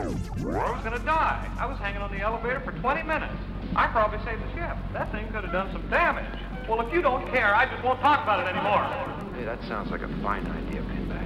I was gonna die. I was hanging on the elevator for 20 minutes. I probably saved the ship. That thing could have done some damage. Well, if you don't care, I just won't talk about it anymore. Hey, that sounds like a fine idea, Pinback.